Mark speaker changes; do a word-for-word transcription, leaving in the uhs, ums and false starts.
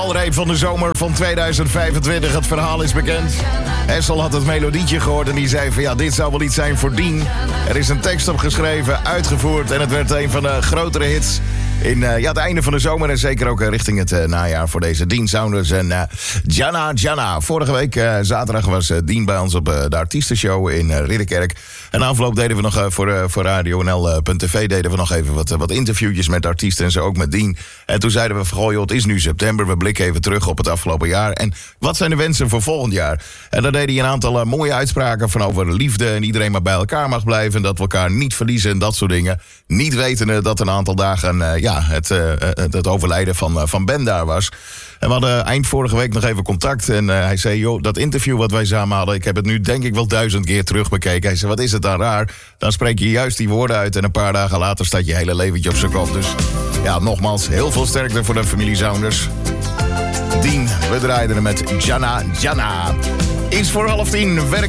Speaker 1: valreep van de zomer van tweeduizend vijfentwintig. Het verhaal is bekend. Hessel had het melodietje gehoord en die zei van ja, dit zou wel iets zijn voor Dean. Er is een tekst op geschreven, uitgevoerd en het werd een van de grotere hits in uh, ja, het einde van de zomer en zeker ook uh, richting het uh, najaar voor deze Dean Saunders en uh, Jana Jana. Vorige week uh, zaterdag was uh, Dean bij ons op uh, de artiestenshow in uh, Ridderkerk. En na afloop deden we nog uh, voor, uh, voor radio n l punt t v deden we nog even wat, uh, wat interviewtjes met artiesten en zo ook met Dean. En toen zeiden we van goh joh, het is nu september, we blikken even terug op het afgelopen jaar. En wat zijn de wensen voor volgend jaar? En dan deed hij een aantal uh, mooie uitspraken van over liefde en iedereen maar bij elkaar mag blijven en dat we elkaar niet verliezen en dat soort dingen. Niet wetende dat een aantal dagen uh, ja, het, uh, het, het overlijden van, uh, van Ben daar was. En we hadden eind vorige week nog even contact. En uh, hij zei, joh, dat interview wat wij samen hadden, ik heb het nu denk ik wel duizend keer terugbekeken. Hij zei, wat is het dan raar? Dan spreek je juist die woorden uit en een paar dagen later staat je hele leventje op zijn kop. Dus ja, nogmaals, heel veel sterkte voor de familie Saunders. Dean, we draaiden er met Jana Jana. Iets voor half tien, werk.